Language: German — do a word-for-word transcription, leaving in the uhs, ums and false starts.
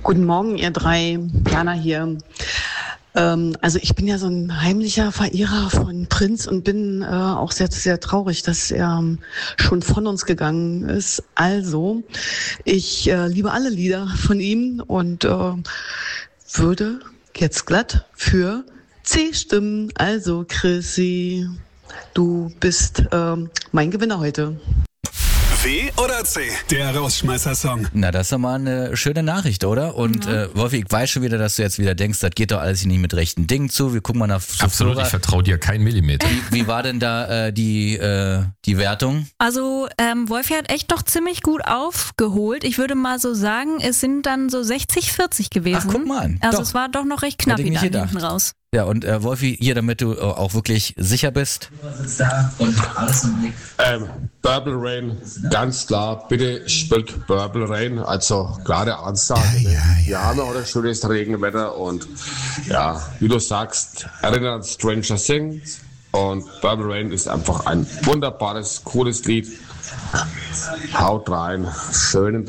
Guten Morgen, ihr drei. Jana hier. Ähm, also ich bin ja so ein heimlicher Verehrer von Prince und bin äh, auch sehr, sehr traurig, dass er ähm, schon von uns gegangen ist. Also, ich äh, liebe alle Lieder von ihm und äh, würde jetzt glatt für C stimmen. Also, Chrissy, du bist ähm, mein Gewinner heute. W oder C? Der Rausschmeißer-Song. Na, das ist doch mal eine schöne Nachricht, oder? Und Ja. äh, Wolfi, ich weiß schon wieder, dass du jetzt wieder denkst, das geht doch alles nicht mit rechten Dingen zu. Wir gucken mal nach Absolut, Flora. ich vertraue dir keinen Millimeter. Wie, wie war denn da äh, die, äh, die Wertung? Also ähm, Wolfi hat echt doch ziemlich gut aufgeholt. Ich würde mal so sagen, es sind dann so sechzig vierzig gewesen. Ach, guck mal an. Also Doch. es war doch noch recht knapp Hätte ich wieder nicht hinten gedacht. raus. Ja, und äh, Wolfi, hier, damit du äh, auch wirklich sicher bist. Ähm, Purple Rain, ganz klar, bitte spielt Purple Rain, also klare Ansage. Ja, ne? ja, ja, Wir haben ja heute schönes Regenwetter und ja, wie du sagst, erinnert an Stranger Things und Purple Rain ist einfach ein wunderbares, cooles Lied. Haut rein, schönen